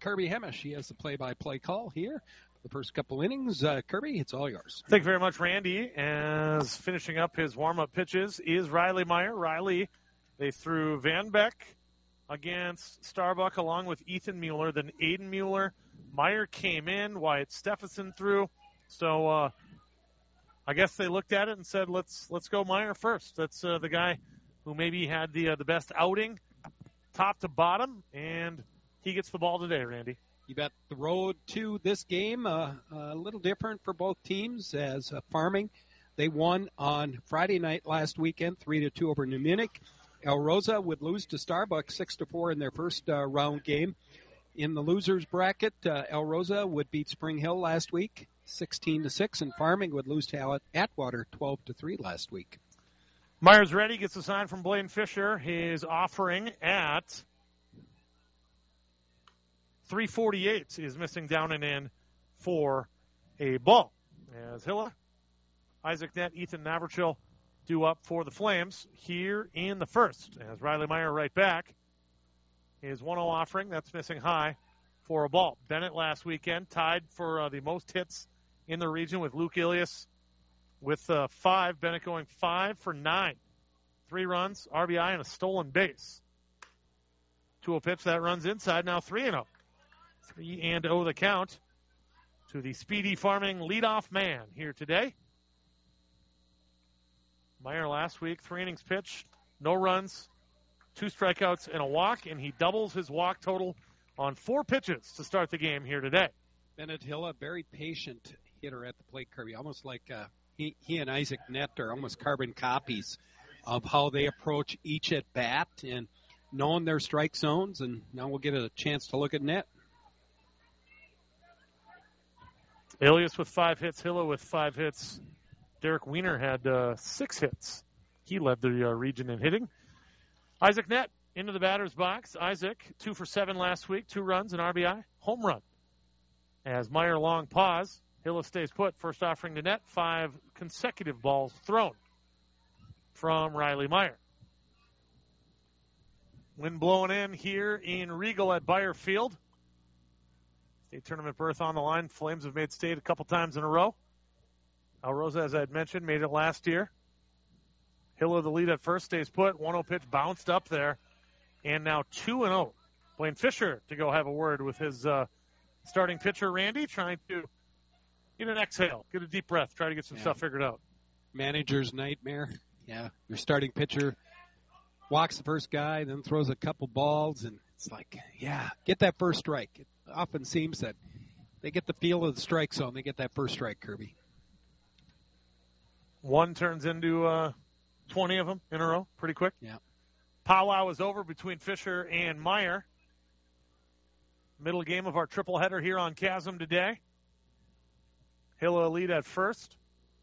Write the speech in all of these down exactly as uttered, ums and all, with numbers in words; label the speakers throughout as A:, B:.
A: Kirby Hemish. He has the play-by-play call here. The first couple innings. Uh, Kirby, it's all yours.
B: Thank you very much, Randy. As finishing up his warm-up pitches is Riley Meyer. Riley, they threw Van Beck against Starbuck along with Ethan Mueller, then Aiden Mueller. Meyer came in. Wyatt Stephenson threw. So uh, I guess they looked at it and said, let's let's go Meyer first. That's uh, the guy who maybe had the uh, the best outing, top to bottom, and he gets the ball today, Randy.
A: You bet. The road to this game, uh, a little different for both teams as uh, Farming. They won on Friday night last weekend, three to two over New Munich. El Rosa would lose to Starbucks six to four in their first uh, round game. In the losers bracket, uh, El Rosa would beat Spring Hill last week, sixteen to six, and Farming would lose to Atwater twelve to three last week.
B: Meyer's ready, gets a sign from Blaine Fisher. His offering at three forty-eight is missing down and in for a ball. As Hilla, Isaac Nett, Ethan Navarchill due up for the Flames here in the first. As Riley Meyer right back. His one oh offering, that's missing high for a ball. Bennett last weekend tied for uh, the most hits in the region with Luke Ilias with uh, five. Bennett going five for nine. Three runs, R B I, and a stolen base. two oh pitch, that runs inside, now three and oh. three and oh the count to the Speedy Farming leadoff man here today. Meyer last week, three innings pitched, no runs, two strikeouts and a walk, and he doubles his walk total on four pitches to start the game here today.
A: Bennett Hill, a very patient hitter at the plate, Kirby, almost like uh, he, he and Isaac Nett are almost carbon copies of how they approach each at bat and knowing their strike zones, and now we'll get a chance to look at Nett.
B: Ilias with five hits, Hilla with five hits. Derek Wiener had uh, six hits. He led the uh, region in hitting. Isaac Nett into the batter's box. Isaac, two for seven last week, two runs, an R B I, home run. As Meyer long pause, Hilla stays put. First offering to Nett, five consecutive balls thrown from Riley Meyer. Wind blowing in here in Regal at Bayer Field. State tournament berth on the line. Flames have made state a couple times in a row. El Rosa, as I had mentioned, made it last year. Hilla, the lead at first, stays put. one oh pitch bounced up there. And now two and oh. Blaine Fisher to go have a word with his uh, starting pitcher, Randy, trying to get an exhale, get a deep breath, try to get some yeah. stuff figured out.
A: Manager's nightmare. Yeah, your starting pitcher walks the first guy, then throws a couple balls, and it's like, yeah, get that first strike. It often seems that they get the feel of the strike zone. They get that first strike, Kirby.
B: One turns into uh, twenty of them in a row pretty quick.
A: Yeah.
B: Powwow is over between Fisher and Meyer. Middle game of our triple header here on Chasm today. Hilla lead at first.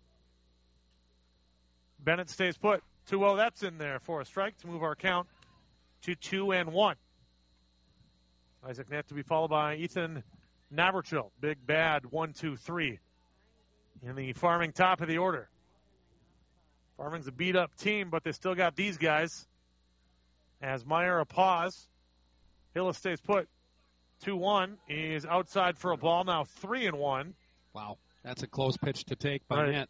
B: Bennett stays put. two oh, that's in there for a strike to move our count to two and one. Isaac Nett to be followed by Ethan Navarchill. Big bad one, two, three in the Farming top of the order. Farming's a beat-up team, but they still got these guys. As Meyer a pause. Hilla stays put. two one is outside for a ball, now three and one.
A: Wow, that's a close pitch to take by
B: right.
A: Nett.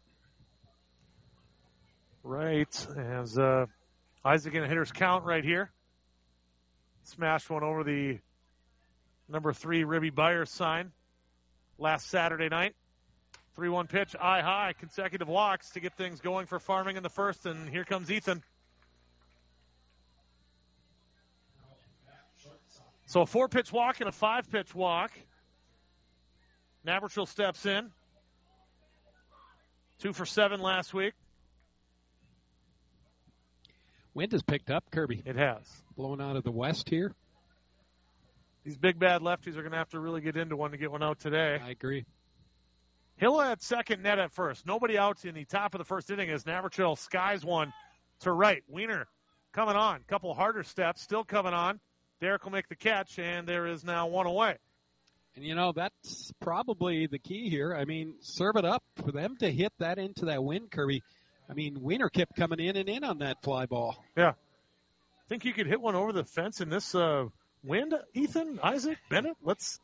B: Right, as uh, Isaac in a hitter's count right here. Smashed one over the number three Ribby Byers sign last Saturday night. three one pitch, eye high, consecutive walks to get things going for Farming in the first, and here comes Ethan. So a four-pitch walk and a five-pitch walk. Navarchill steps in. Two for seven last week.
A: Wind has picked up, Kirby.
B: It has.
A: Blowing out of the west here.
B: These big bad lefties are going to have to really get into one to get one out today.
A: I agree.
B: Hilla at second, Nett at first. Nobody out in the top of the first inning as Navarchill skies one to right. Wiener coming on. Couple harder steps, still coming on. Derek will make the catch, and there is now one away.
A: And, you know, that's probably the key here. I mean, serve it up for them to hit that into that wind, Kirby. I mean, Wiener kept coming in and in on that fly ball.
B: Yeah. Think you could hit one over the fence in this uh, wind, Ethan, Isaac, Bennett? Let's